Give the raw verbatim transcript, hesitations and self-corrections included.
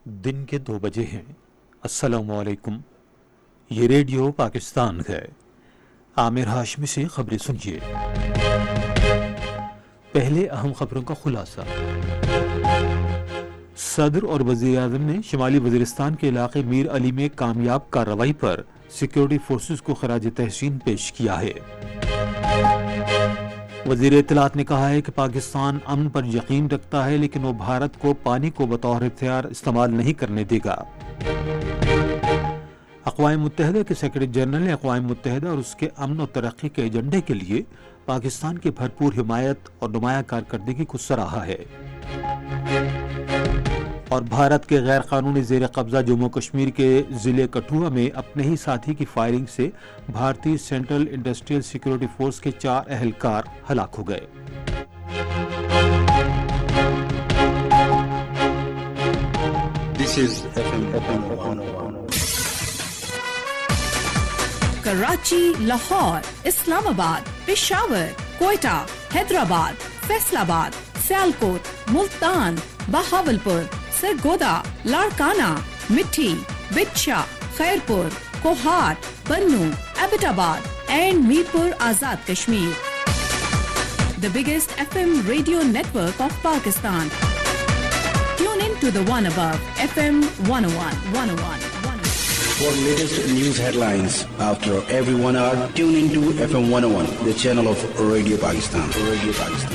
دن کے دو بجے ہیں۔ السلام علیکم، یہ ریڈیو پاکستان ہے۔ عامر ہاشمی سے خبریں سنیے۔ پہلے اہم خبروں کا خلاصہ۔ صدر اور وزیر اعظم نے شمالی وزیرستان کے علاقے میر علی میں کامیاب کارروائی پر سیکیورٹی فورسز کو خراج تحسین پیش کیا ہے۔ وزیر اطلاعات نے کہا ہے کہ پاکستان امن پر یقین رکھتا ہے، لیکن وہ بھارت کو پانی کو بطور ہتھیار استعمال نہیں کرنے دے گا۔ اقوام متحدہ کے سیکرٹری جنرل نے اقوام متحدہ اور اس کے امن و ترقی کے ایجنڈے کے لیے پاکستان کی بھرپور حمایت اور نمایاں کارکردگی کو سراہا ہے۔ اور بھارت کے غیر قانونی زیر قبضہ جموں کشمیر کے ضلع کٹھوعہ میں اپنے ہی ساتھی کی فائرنگ سے بھارتی سینٹرل انڈسٹریل سیکیورٹی فورس کے چار اہلکار ہلاک ہو گئے۔ This is F M Karachi, Lahore, اسلام آباد، پشاور، کوئٹہ، حیدرآباد، فیصل آباد، سیالکوٹ، ملتان، بہاولپور، سرگودا، لاڑکانہ، مٹھی، بچھا، خیرپور، کوہاٹ، بنو، ایبٹ آباد and Mirpur Azad Kashmir. The biggest F M radio network of Pakistan. Tune in to the one above, F M one oh one, one oh one, one oh one. For latest news headlines after every one hour, tune into F M one oh one, the channel of Radio Pakistan. Radio Pakistan.